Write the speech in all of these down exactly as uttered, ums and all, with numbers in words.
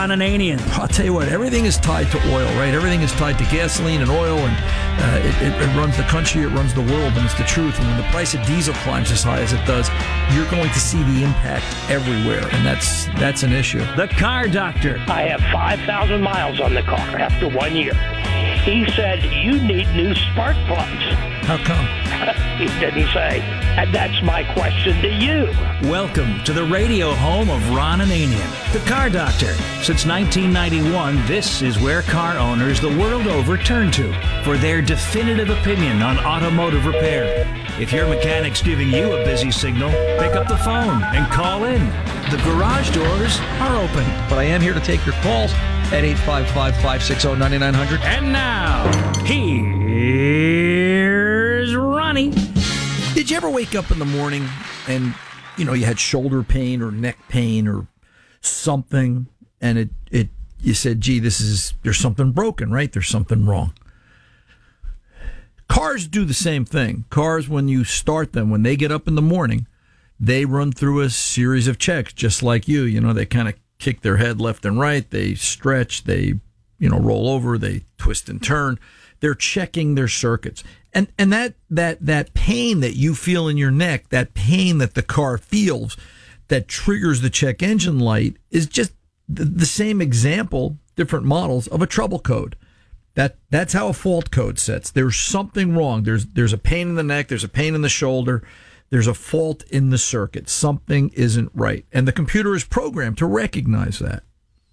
Ron Ananian. I'll tell you what, everything is tied to oil, right? Everything is tied to gasoline and oil, and uh, it, it, it runs the country, it runs the world, and it's the truth. And when the price of diesel climbs as high as it does, you're going to see the impact everywhere, and that's that's an issue. The Car Doctor. I have five thousand miles on the car after one year. He said, you need new spark plugs. How come? He didn't say. And that's my question to you. Welcome to the radio home of Ron Ananian, the Car Doctor. Since nineteen ninety-one, this is where car owners the world over turn to for their definitive opinion on automotive repair. If your mechanic's giving you a busy signal, pick up the phone and call in. The garage doors are open. But I am here to take your calls at eight five five, five six zero, nine nine zero zero. And now, here's Ronnie. Did you ever wake up in the morning and, you know, you had shoulder pain or neck pain or something, and it, it you said, gee, this is, there's something broken, right? There's something wrong. Cars do the same thing. Cars, when you start them, when they get up in the morning, they run through a series of checks, just like you. You know, they kind of kick their head left and right. They stretch. They, you know, roll over. They twist and turn. They're checking their circuits. And and that, that, that pain that you feel in your neck, that pain that the car feels that triggers the check engine light is just the, the same example, different models, of a trouble code. That That's how a fault code sets. There's something wrong. There's There's a pain in the neck. There's a pain in the shoulder. There's a fault in the circuit. Something isn't right. And the computer is programmed to recognize that.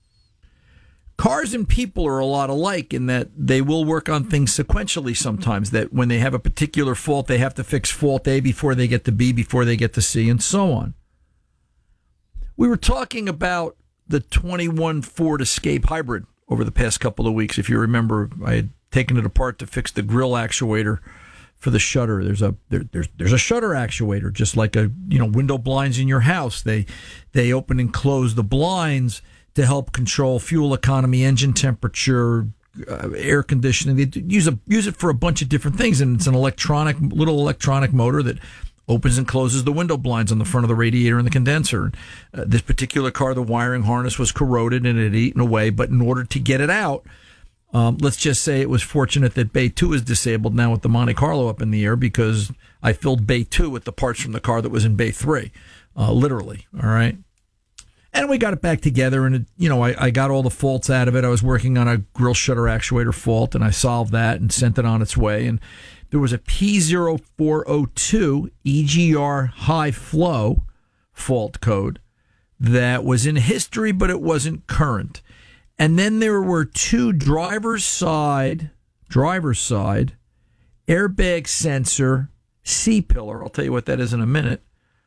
Cars and people are a lot alike in that they will work on things sequentially sometimes, that when they have a particular fault, they have to fix fault A before they get to B, before they get to C, and so on. We were talking about the twenty-one Ford Escape Hybrid over the past couple of weeks. If you remember, I had taken it apart to fix the grill actuator for the shutter. There's a there, there's there's a shutter actuator, just like a you know window blinds in your house. They they open and close the blinds to help control fuel economy, engine temperature, uh, air conditioning. They use a use it for a bunch of different things, and it's an electronic little electronic motor that opens and closes the window blinds on the front of the radiator and the condenser. Uh, this particular car, the wiring harness was corroded and it had eaten away, but in order to get it out, Um, let's just say it was fortunate that Bay two is disabled now with the Monte Carlo up in the air, because I filled Bay two with the parts from the car that was in Bay three, uh, literally, all right? And we got it back together, and, it, you know, I, I got all the faults out of it. I was working on a grill shutter actuator fault, and I solved that and sent it on its way. And there was a P zero four zero two E G R high flow fault code that was in history, but it wasn't current. And then there were two driver's side, driver's side, airbag sensor, C-pillar. I'll tell you what that is in a minute.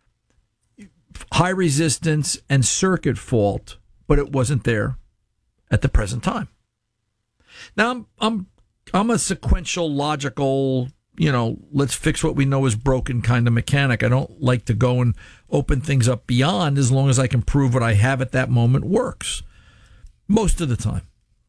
High resistance and circuit fault, but it wasn't there at the present time. Now, I'm I'm I'm a sequential, logical, you know, let's fix what we know is broken kind of mechanic. I don't like to go and open things up beyond, as long as I can prove what I have at that moment works. Most of the time.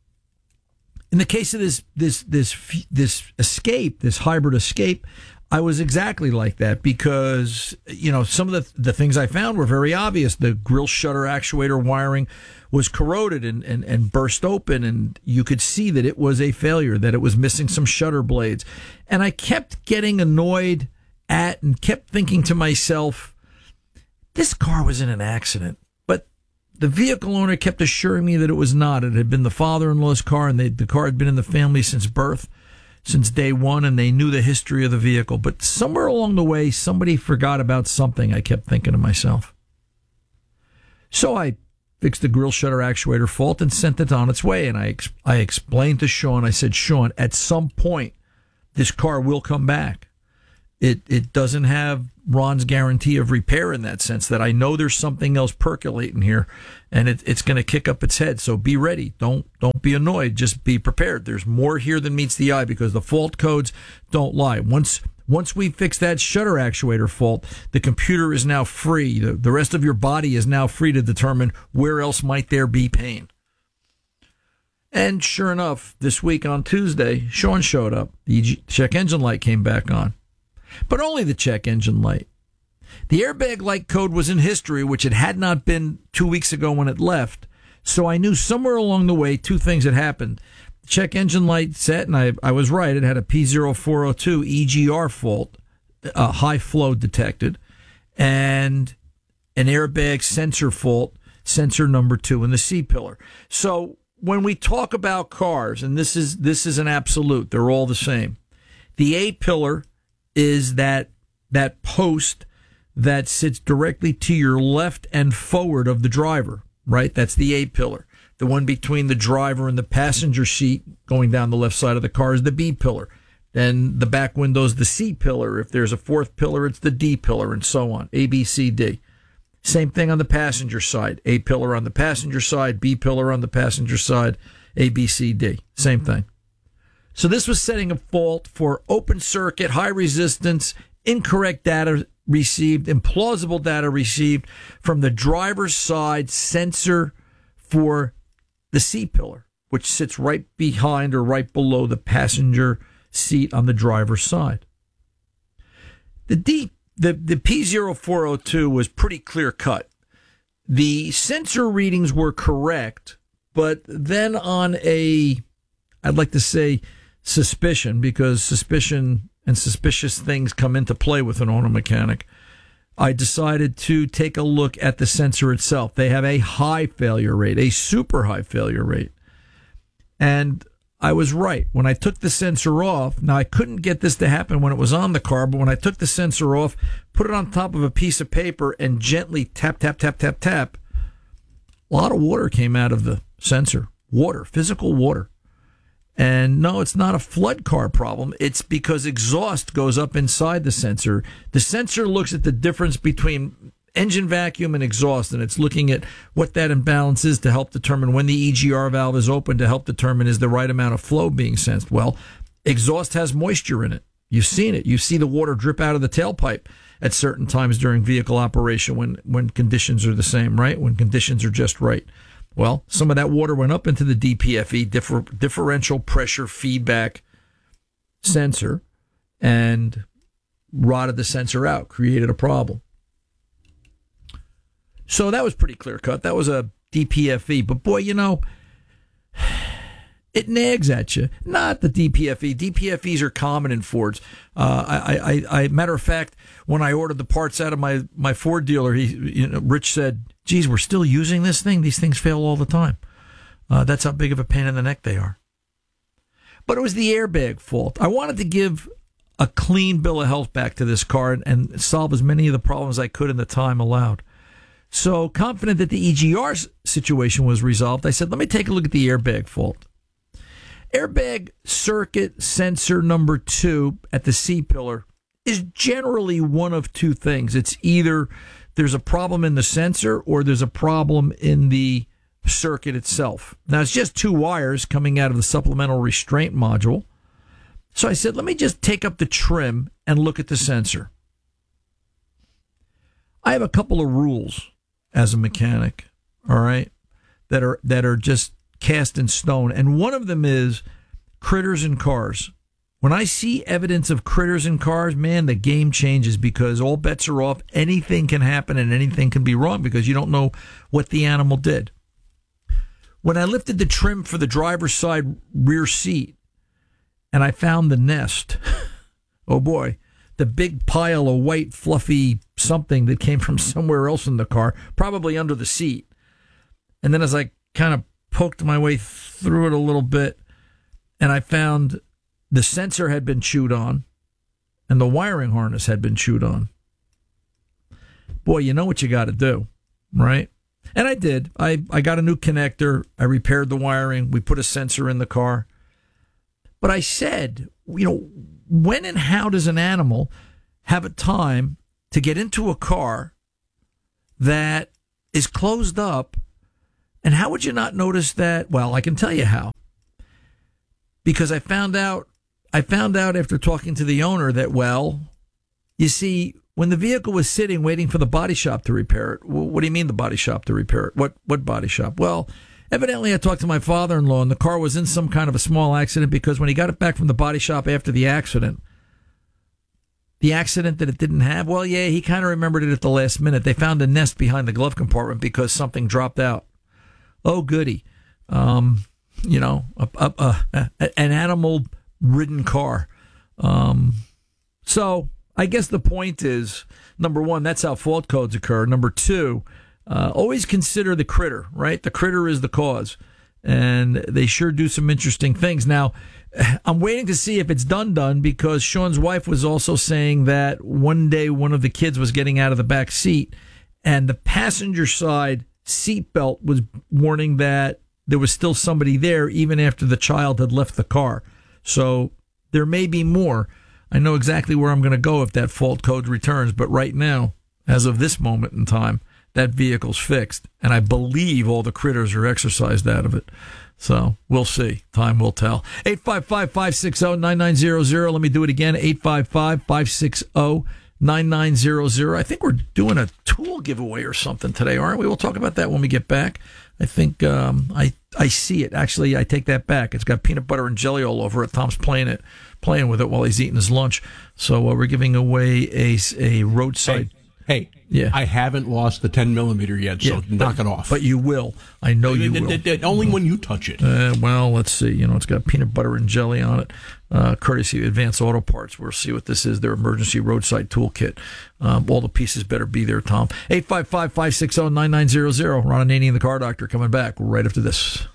In the case of this this this this Escape, this hybrid Escape, I was exactly like that, because, you know, some of the the things I found were very obvious. The grill shutter actuator wiring was corroded and, and, and burst open, and you could see that it was a failure, that it was missing some shutter blades. And I kept getting annoyed at and kept thinking to myself, this car was in an accident. The vehicle owner kept assuring me that it was not. It had been the father-in-law's car, and they, the car had been in the family since birth, since day one, and they knew the history of the vehicle. But somewhere along the way, somebody forgot about something, I kept thinking to myself. So I fixed the grill shutter actuator fault and sent it on its way. And I, ex- I explained to Sean, I said, Sean, at some point, this car will come back. It it doesn't have Ron's guarantee of repair in that sense, that I know there's something else percolating here, and it, it's going to kick up its head. So be ready. Don't don't be annoyed. Just be prepared. There's more here than meets the eye, because the fault codes don't lie. Once once we fix that shutter actuator fault, the computer is now free. The, the rest of your body is now free to determine where else might there be pain. And sure enough, this week on Tuesday, Sean showed up. The check engine light came back on. But only the check engine light. The airbag light code was in history, which it had not been two weeks ago when it left. So I knew somewhere along the way two things had happened. Check engine light set, and I, I was right. It had a P zero four oh two E G R fault, uh, high flow detected, and an airbag sensor fault, sensor number two in the C-pillar. So when we talk about cars, and this is this is an absolute, they're all the same. The A-pillar is that that post that sits directly to your left and forward of the driver, right? That's the A-pillar. The one between the driver and the passenger seat going down the left side of the car is the B-pillar. Then the back window is the C-pillar. If there's a fourth pillar, it's the D-pillar, and so on. A, B, C, D. Same thing on the passenger side. A-pillar on the passenger side, B-pillar on the passenger side, A, B, C, D. Same thing. So this was setting a fault for open circuit, high resistance, incorrect data received, implausible data received from the driver's side sensor for the C-pillar, which sits right behind or right below the passenger seat on the driver's side. The D, the, the P zero four oh two was pretty clear cut. The sensor readings were correct, but then on a, I'd like to say suspicion, because suspicion and suspicious things come into play with an auto mechanic, I decided to take a look at the sensor itself. They have a high failure rate, a super high failure rate. And I was right. When I took the sensor off, now I couldn't get this to happen when it was on the car, but when I took the sensor off, put it on top of a piece of paper and gently tap, tap, tap, tap, tap, a lot of water came out of the sensor. Water, physical water. And no, it's not a flood car problem. It's because exhaust goes up inside the sensor. The sensor looks at the difference between engine vacuum and exhaust, and it's looking at what that imbalance is to help determine when the E G R valve is open, to help determine is the right amount of flow being sensed. Well, exhaust has moisture in it. You've seen it. You see the water drip out of the tailpipe at certain times during vehicle operation when, when conditions are the same, right? When conditions are just right. Well, some of that water went up into the D P F E, differ, differential pressure feedback sensor, and rotted the sensor out, created a problem. So that was pretty clear cut. That was a D P F E. But boy, you know, it nags at you. Not the D P F E. D P F Es are common in Fords. Uh, I, I, I, matter of fact, when I ordered the parts out of my, my Ford dealer, he, you know, Rich said, geez, we're still using this thing? These things fail all the time. Uh, that's how big of a pain in the neck they are. But it was the airbag fault. I wanted to give a clean bill of health back to this car and, and solve as many of the problems I could in the time allowed. So confident that the E G R situation was resolved, I said, let me take a look at the airbag fault. Airbag circuit sensor number two at the C-pillar is generally one of two things. It's either there's a problem in the sensor or there's a problem in the circuit itself. Now, it's just two wires coming out of the supplemental restraint module. So I said, let me just take up the trim and look at the sensor. I have a couple of rules as a mechanic, all right, that are that are just cast in stone. And one of them is critters in cars. When I see evidence of critters in cars, man, the game changes, because all bets are off. Anything can happen and anything can be wrong because you don't know what the animal did. When I lifted the trim for the driver's side rear seat and I found the nest, oh boy, the big pile of white fluffy something that came from somewhere else in the car, probably under the seat. And then as I kind of poked my way through it a little bit, and I found the sensor had been chewed on and the wiring harness had been chewed on. Boy, you know what you got to do, right? And I did. I, I got a new connector. I repaired the wiring. We put a sensor in the car. But I said, you know, when and how does an animal have a time to get into a car that is closed up? And how would you not notice that? Well, I can tell you how. Because I found out, I found out after talking to the owner that, well, you see, when the vehicle was sitting waiting for the body shop to repair it, what do you mean the body shop to repair it? What what body shop? Well, evidently I talked to my father-in-law, and the car was in some kind of a small accident, because when he got it back from the body shop after the accident, the accident that it didn't have, well, yeah, he kind of remembered it at the last minute. They found a nest behind the glove compartment because something dropped out. oh, goody. Um, you know, a, a, a, a, an animal-ridden car. Um, so I guess the point is, number one, that's how fault codes occur. Number two, uh, always consider the critter, right? The critter is the cause. And they sure do some interesting things. Now, I'm waiting to see if it's done done because Sean's wife was also saying that one day one of the kids was getting out of the back seat and the passenger side seatbelt was warning that there was still somebody there even after the child had left the car. So there may be more. I know exactly where I'm going to go if that fault code returns, but right now, as of this moment in time, that vehicle's fixed, and I believe all the critters are exercised out of it. So we'll see. Time will tell. eight five five, five six zero, nine nine zero zero. Let me do it again. eight five five, five six zero, nine nine zero zero. I think we're doing a tool giveaway or something today, aren't we? We'll talk about that when we get back. I think um, I I see it. Actually, I take that back. It's got peanut butter and jelly all over it. Tom's playing it, playing with it while he's eating his lunch. So uh, we're giving away a, a roadside... Hey. Hey, yeah. I haven't lost the ten millimeter yet, so yeah, knock but, it off. But you will. I know you will. It, it, only when you touch it. Uh, well, let's see. You know, it's got peanut butter and jelly on it, uh, courtesy of Advanced Auto Parts. We'll see what this is, their emergency roadside toolkit. Um, all the pieces better be there, Tom. eight five five, five six zero, nine nine zero zero. Ron Ananian, the Car Doctor, coming back right after this.